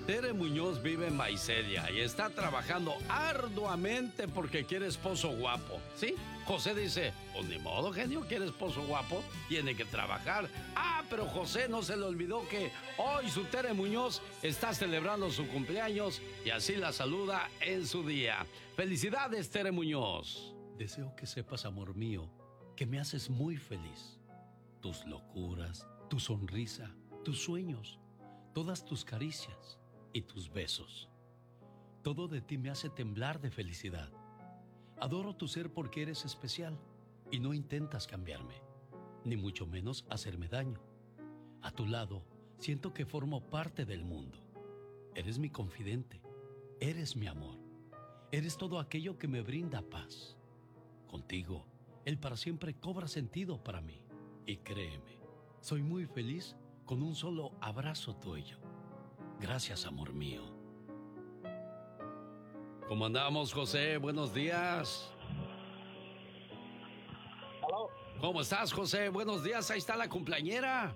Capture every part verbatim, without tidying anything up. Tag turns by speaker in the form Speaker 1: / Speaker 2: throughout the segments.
Speaker 1: Tere Muñoz vive en Visalia y está trabajando arduamente porque quiere esposo guapo. ¿Sí? José dice, pues ni modo, genio, quiere esposo guapo, tiene que trabajar. Ah, pero José no se le olvidó que hoy su Tere Muñoz está celebrando su cumpleaños y así la saluda en su día. Felicidades, Tere Muñoz. Deseo que sepas, amor mío, que me haces muy feliz. Tus locuras, tu sonrisa, tus sueños, todas tus caricias y tus besos. Todo de ti me hace temblar de felicidad. Adoro tu ser porque eres especial y no intentas cambiarme, ni mucho menos hacerme daño. A tu lado, siento que formo parte del mundo. Eres mi confidente, eres mi amor, eres todo aquello que me brinda paz. Contigo, el para siempre cobra sentido para mí. Y créeme, soy muy feliz con un solo abrazo tuyo. Gracias, amor mío. ¿Cómo andamos, José? Buenos días.
Speaker 2: Hello.
Speaker 1: ¿Cómo estás, José? Buenos días. Ahí está la cumpleañera.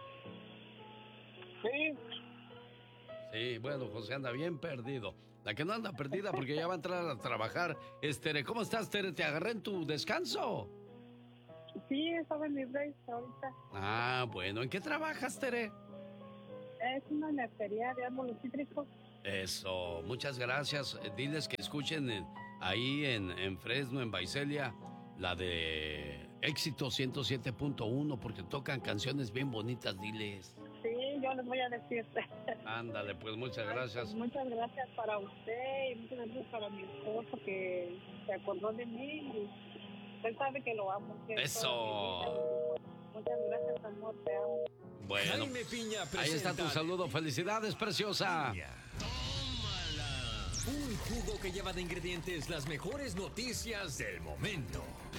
Speaker 2: Sí.
Speaker 1: Sí, bueno, José anda bien perdido. La que no anda perdida porque ya va a entrar a trabajar es Tere. ¿Cómo estás, Tere? ¿Te agarré en tu descanso?
Speaker 3: Sí, estaba en mi break ahorita.
Speaker 1: Ah, bueno. ¿En qué trabajas, Tere?
Speaker 3: Es una mercería de árboles cítricos.
Speaker 1: Eso, muchas gracias. Eh, Diles que escuchen en- ahí en, en Fresno, en Visalia, la de Éxito ciento siete punto uno, porque tocan canciones bien bonitas, diles.
Speaker 3: Sí, yo les voy a decir.
Speaker 1: Ándale, pues muchas
Speaker 3: Pues
Speaker 1: gracias.
Speaker 3: muchas gracias para usted y muchas gracias para mi esposo que se acordó de mí. Y usted sabe que lo amo. Que es
Speaker 1: Eso.
Speaker 3: todo mi vida. Muchas gracias, amor, te amo.
Speaker 1: Bueno,
Speaker 4: Jaime Piña
Speaker 1: ahí está tu
Speaker 4: presenta-
Speaker 1: saludo. Felicidades, preciosa.
Speaker 4: Tómala. Un jugo que lleva de ingredientes las mejores noticias del momento.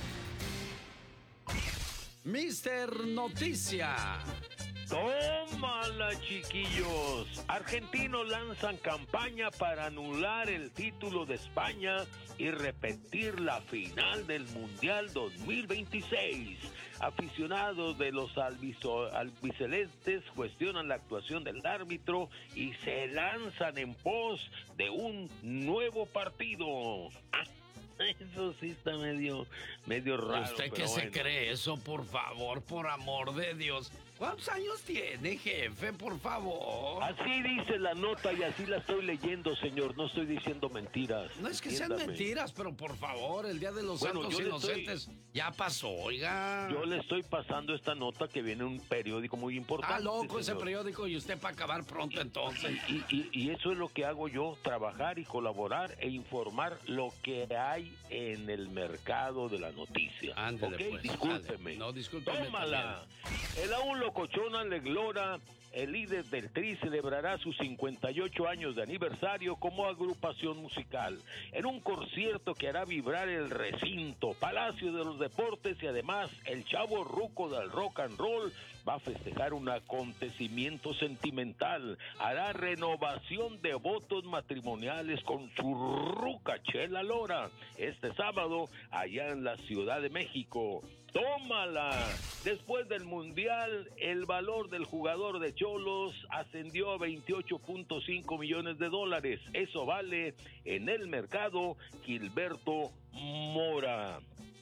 Speaker 1: Mister Noticia.
Speaker 5: Tómala, chiquillos. Argentinos lanzan campaña para anular el título de España y repetir la final del Mundial dos mil veintiséis. Aficionados de los albiso- albicelestes cuestionan la actuación del árbitro y se lanzan en pos de un nuevo partido. Ah, eso sí está medio, medio raro.
Speaker 1: ¿Usted qué
Speaker 5: pero
Speaker 1: se
Speaker 5: bueno.
Speaker 1: cree eso, por favor, por amor de Dios? ¿Cuántos años tiene, jefe, por favor?
Speaker 5: Así dice la nota y así la estoy leyendo, señor. No estoy diciendo mentiras.
Speaker 1: No es que sean
Speaker 5: Entiéndame.
Speaker 1: mentiras, pero por favor, el Día de los
Speaker 5: Bueno,
Speaker 1: Santos
Speaker 5: yo le
Speaker 1: Inocentes ya pasó, oiga.
Speaker 5: Yo le estoy pasando esta nota que viene en un periódico muy importante.
Speaker 1: Está loco ese
Speaker 5: señor.
Speaker 1: periódico y usted para acabar pronto entonces.
Speaker 5: Y, y- y eso es lo que hago yo, trabajar y colaborar e informar lo que hay en el mercado de la noticia.
Speaker 1: Ándele,
Speaker 5: ¿Ok?
Speaker 1: pues,
Speaker 5: Discúlpeme.
Speaker 1: ándele. No, discúlpeme
Speaker 5: Tómala. El aún locochona Leglora, el líder del Tri, celebrará sus cincuenta y ocho años de aniversario como agrupación musical en un concierto que hará vibrar el recinto, Palacio de los Deportes, y además el chavo ruco del rock and roll va a festejar un acontecimiento sentimental, hará renovación de votos matrimoniales con su ruca Chela Lora este sábado allá en la Ciudad de México. ¡Tómala! Después del Mundial, el valor del jugador de Cholos ascendió a veintiocho punto cinco millones de dólares. Eso vale en el mercado Gilberto Mora.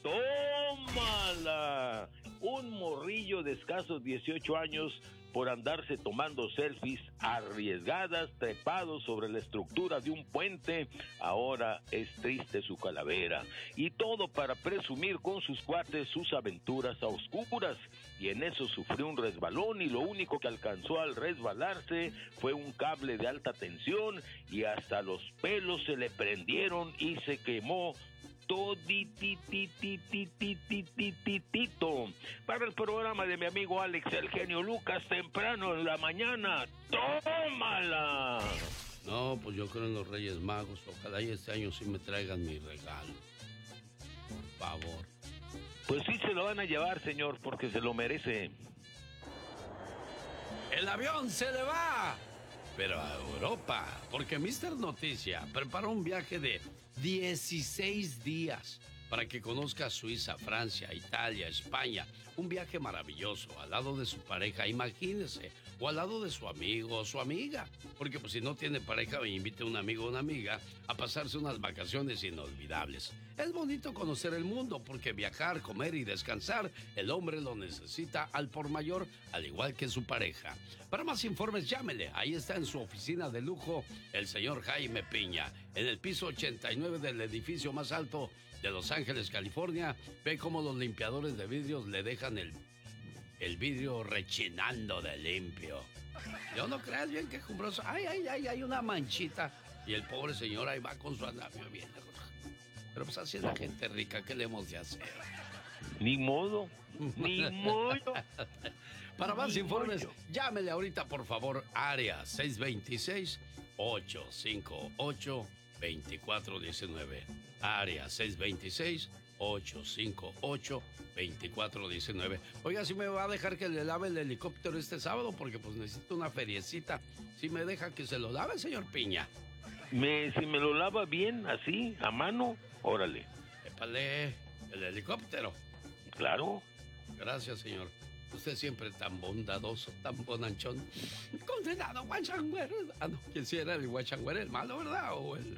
Speaker 5: ¡Tómala! Un morrillo de escasos dieciocho años por andarse tomando selfies arriesgadas, trepados sobre la estructura de un puente, ahora es triste su calavera. Y todo para presumir con sus cuates sus aventuras a oscuras. Y en eso sufrió un resbalón y lo único que alcanzó al resbalarse fue un cable de alta tensión y hasta los pelos se le prendieron y se quemó toditititititititito. Para el programa de mi amigo Alex El Genio Lucas, temprano en la mañana. ¡Tómala!
Speaker 1: No, pues yo creo en los Reyes Magos. Ojalá y este año sí me traigan mi regalo. Por favor.
Speaker 5: Pues sí se lo van a llevar, señor, porque se lo merece.
Speaker 1: El avión se le va, pero a Europa, porque mister Noticia preparó un viaje de dieciséis días para que conozca Suiza, Francia, Italia, España. Un viaje maravilloso al lado de su pareja. Imagínese, o al lado de su amigo o su amiga. Porque pues si no tiene pareja, invite a un amigo o una amiga a pasarse unas vacaciones inolvidables. Es bonito conocer el mundo porque viajar, comer y descansar, el hombre lo necesita al por mayor, al igual que su pareja. Para más informes, llámele. Ahí está en su oficina de lujo el señor Jaime Piña, en el piso ochenta y nueve del edificio más alto de Los Ángeles, California. Ve cómo los limpiadores de vidrios le dejan el, el vidrio rechinando de limpio. Yo no creas bien que quejumbroso. Ay, ay, ay, hay una manchita. Y el pobre señor ahí va con su andamio bien. Pero pues así es la gente rica, ¿qué le hemos de hacer?
Speaker 5: Ni modo, ni modo.
Speaker 1: Para más
Speaker 5: ni
Speaker 1: informes,
Speaker 5: modo.
Speaker 1: llámele ahorita, por favor, área seis dos seis, ocho cinco ocho, dos cuatro uno nueve. Área seis dos seis, ocho cinco ocho, dos cuatro uno nueve. Oiga, si me va a dejar que le lave el helicóptero este sábado, porque pues necesito una feriecita. Si me deja que se lo lave, señor Piña.
Speaker 5: Me, si me lo lava bien, así, a mano, órale.
Speaker 1: Épale, el helicóptero.
Speaker 5: Claro.
Speaker 1: Gracias, señor. Usted siempre tan bondadoso, tan bonanchón. Condenado guachangüero. Ah, no, ¿quién sí era el guachangüero? ¿El malo, verdad? ¿O el...?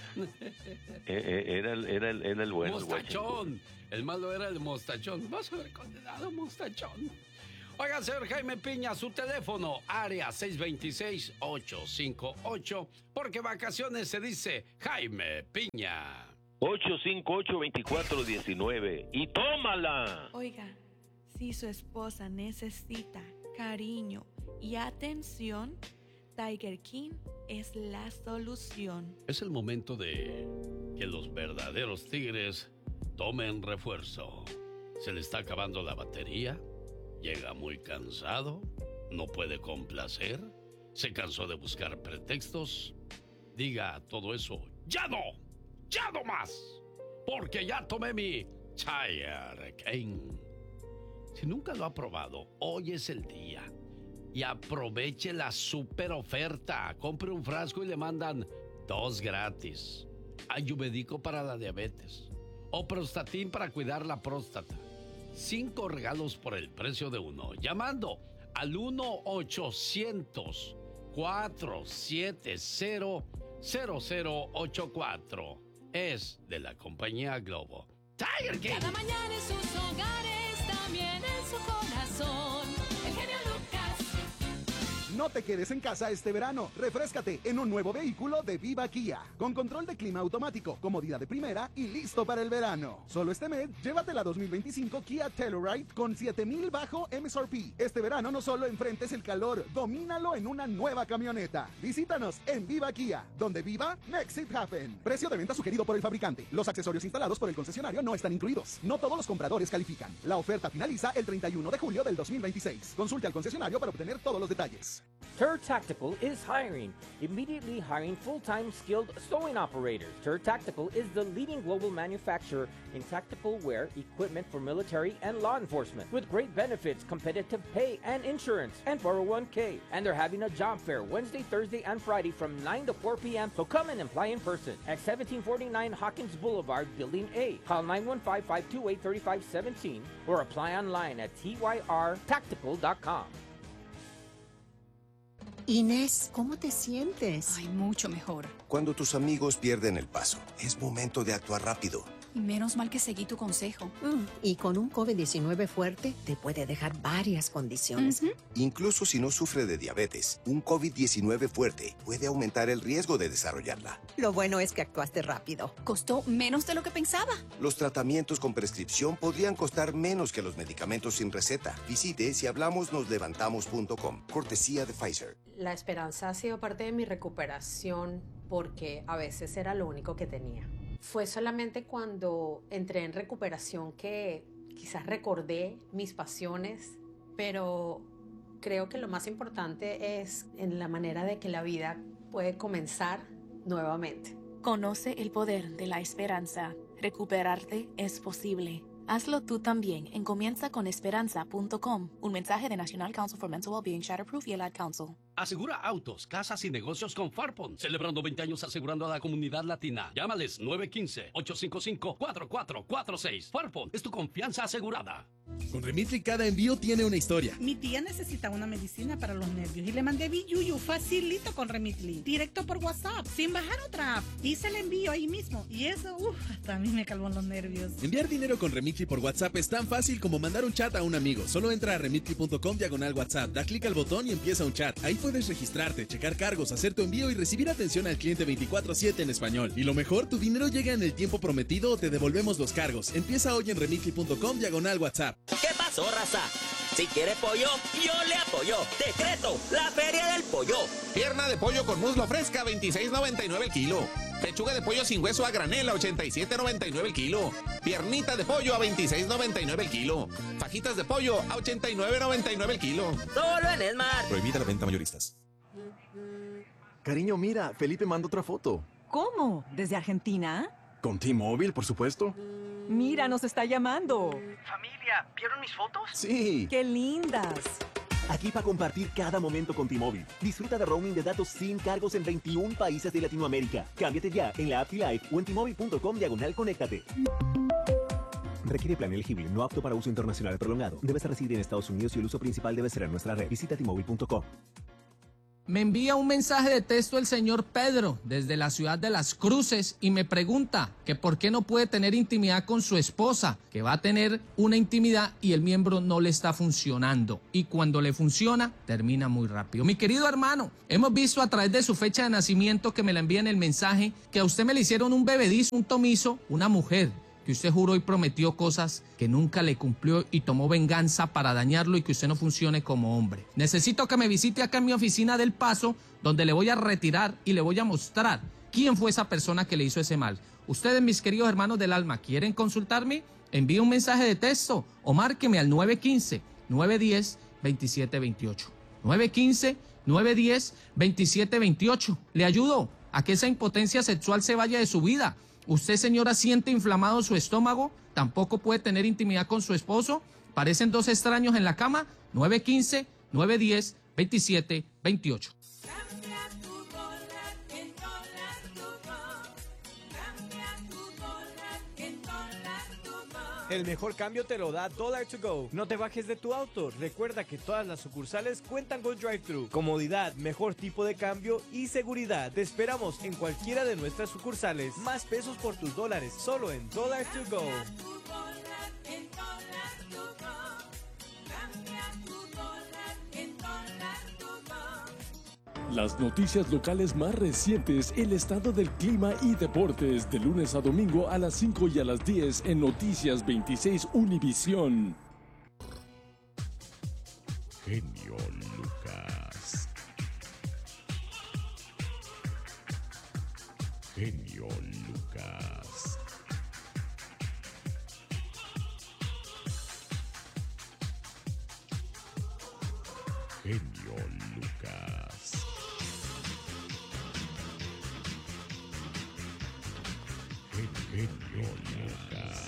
Speaker 5: Era el, era el, era el bueno.
Speaker 1: Mostachón. El, el malo era el mostachón. Vas a ver, condenado mostachón. Oiga, señor Jaime Piña, su teléfono, área seis dos seis, ocho cinco ocho, porque vacaciones se dice Jaime Piña.
Speaker 5: ocho cinco ocho, dos cuatro uno nueve. ¡Y tómala!
Speaker 2: Oiga, si su esposa necesita cariño y atención, Tiger King es la solución.
Speaker 1: Es el momento de que los verdaderos tigres tomen refuerzo. Se le está acabando la batería. Llega muy cansado, no puede complacer, se cansó de buscar pretextos. Diga todo eso, ¡ya no! ¡Ya no más! Porque ya tomé mi Tiger King. Si nunca lo ha probado, hoy es el día. Y aproveche la super oferta. Compre un frasco y le mandan dos gratis. Ayurvédico para la diabetes. O Prostatin para cuidar la próstata. Cinco regalos por el precio de uno. Llamando al uno ochocientos, cuatro siete cero, cero cero ocho cuatro. Es de la compañía Globo. Tiger King.
Speaker 6: Cada mañana en sus hogares, también en su corazón. El genio Lucas.
Speaker 7: No te quedes en casa este verano. Refréscate en un nuevo vehículo de Viva Kia. Con control de clima automático, comodidad de primera y listo para el verano. Solo este mes, llévate la dos mil veinticinco Kia Telluride con siete mil bajo M S R P. Este verano no solo enfrentes el calor, domínalo en una nueva camioneta. Visítanos en Viva Kia, donde viva, makes it happen. Precio de venta sugerido por el fabricante. Los accesorios instalados por el concesionario no están incluidos. No todos los compradores califican. La oferta finaliza el treinta y uno de julio del dos mil veintiséis. Consulte al concesionario para obtener todos los detalles.
Speaker 8: Tur Tactical is hiring, immediately hiring full-time skilled sewing operators. Tur Tactical is the leading global manufacturer in tactical wear equipment for military and law enforcement, with great benefits, competitive pay, and insurance, and four oh one k. And they're having a job fair Wednesday, Thursday, and Friday from nine to four p.m. So come and apply in person at seventeen forty-nine Hawkins Boulevard, Building A. Call nine one five, five two eight, three five one seven or apply online at T Y R tactical dot com.
Speaker 9: Inés, ¿cómo te sientes?
Speaker 10: Ay, mucho mejor.
Speaker 11: Cuando tus amigos pierden el paso, es momento de actuar rápido.
Speaker 10: Y menos mal que seguí tu consejo.
Speaker 9: Mm, y con un COVID diecinueve fuerte, te puede dejar varias condiciones.
Speaker 10: Uh-huh.
Speaker 11: Incluso si no sufre de diabetes, un COVID diecinueve fuerte puede aumentar el riesgo de desarrollarla.
Speaker 9: Lo bueno es que actuaste rápido.
Speaker 10: Costó menos de lo que pensaba.
Speaker 11: Los tratamientos con prescripción podrían costar menos que los medicamentos sin receta. Visite si hablamos nos levantamos punto com. Cortesía de Pfizer.
Speaker 12: La esperanza ha sido parte de mi recuperación porque a veces era lo único que tenía. Fue solamente cuando entré en recuperación que quizás recordé mis pasiones, pero creo que lo más importante es en la manera de que la vida puede comenzar nuevamente.
Speaker 2: Conoce el poder de la esperanza. Recuperarte es posible. Hazlo tú también en comienza con esperanza punto com. Un mensaje de National Council for Mental Wellbeing, Shatterproof y el Ad Council.
Speaker 1: Asegura autos, casas y negocios con Farpon. Celebrando veinte años asegurando a la comunidad latina. Llámales nueve uno cinco, ocho cinco cinco, cuatro cuatro cuatro seis. Farpon es tu confianza asegurada.
Speaker 13: Con Remitly cada envío tiene una historia.
Speaker 14: Mi tía necesita una medicina para los nervios y le mandé Biyuyu facilito con Remitly. Directo por WhatsApp, sin bajar otra app. Hice el envío ahí mismo y eso, uff, hasta a mí me calmó los nervios.
Speaker 13: Enviar dinero con Remitly por WhatsApp es tan fácil como mandar un chat a un amigo. Solo entra a remitly punto com diagonal WhatsApp, da clic al botón y empieza un chat. Ahí puedes registrarte, checar cargos, hacer tu envío y recibir atención al cliente veinticuatro siete en español. Y lo mejor, tu dinero llega en el tiempo prometido o te devolvemos los cargos. Empieza hoy en remitly punto com diagonal WhatsApp.
Speaker 15: ¿Qué pasó, raza? Si quiere pollo, yo le apoyo. Decreto, la feria del pollo.
Speaker 16: Pierna de pollo con muslo fresca, veintiséis noventa y nueve el kilo. Pechuga de pollo sin hueso a granel a ochenta y siete noventa y nueve el kilo. Piernita de pollo a veintiséis noventa y nueve el kilo. Fajitas de pollo a ochenta y nueve noventa y nueve el kilo.
Speaker 15: Solo en Esmar.
Speaker 17: Prohibida la venta mayoristas.
Speaker 18: Cariño, mira, Felipe manda otra foto.
Speaker 19: ¿Cómo? ¿Desde Argentina?
Speaker 18: Con T-Mobile, por supuesto.
Speaker 19: Mira, nos está llamando.
Speaker 20: Familia, ¿vieron mis fotos?
Speaker 18: Sí.
Speaker 19: ¡Qué lindas!
Speaker 21: Aquí para compartir cada momento con T-Mobile. Disfruta de roaming de datos sin cargos en veintiún países de Latinoamérica. Cámbiate ya en la app T-Life o en T-Mobile punto com diagonal conéctate. Requiere plan elegible, no apto para uso internacional prolongado. Debes residir en Estados Unidos y el uso principal debe ser en nuestra red. Visita T Mobile punto com.
Speaker 22: Me envía un mensaje de texto el señor Pedro desde la ciudad de Las Cruces y me pregunta que por qué no puede tener intimidad con su esposa, que va a tener una intimidad y el miembro no le está funcionando. Y cuando le funciona, termina muy rápido. Mi querido hermano, hemos visto a través de su fecha de nacimiento que me la envía en el mensaje que a usted me le hicieron un bebedizo, un tomizo, una mujer. Que usted juró y prometió cosas que nunca le cumplió y tomó venganza para dañarlo y que usted no funcione como hombre. Necesito que me visite acá en mi oficina del Paso, donde le voy a retirar y le voy a mostrar quién fue esa persona que le hizo ese mal. Ustedes, mis queridos hermanos del alma, ¿quieren consultarme? Envíe un mensaje de texto o márqueme al nueve uno cinco, nueve uno cero, dos siete dos ocho. nueve uno cinco, nueve uno cero, dos siete dos ocho. Le ayudo a que esa impotencia sexual se vaya de su vida. ¿Usted, señora, siente inflamado su estómago? ¿Tampoco puede tener intimidad con su esposo? ¿Parecen dos extraños en la cama? nueve uno cinco, nueve uno cero, dos siete dos ocho.
Speaker 23: El mejor cambio te lo da Dollar to Go. No te bajes de tu auto. Recuerda que todas las sucursales cuentan con drive-thru. Comodidad, mejor tipo de cambio y seguridad. Te esperamos en cualquiera de nuestras sucursales. Más pesos por tus dólares, solo en Dollar to Go.
Speaker 24: Las noticias locales más recientes, el estado del clima y deportes, de lunes a domingo a las cinco y a las diez en Noticias veintiséis Univisión.
Speaker 25: Genio Lucas. Genio Lucas. Genio Lucas. Genio Lucas.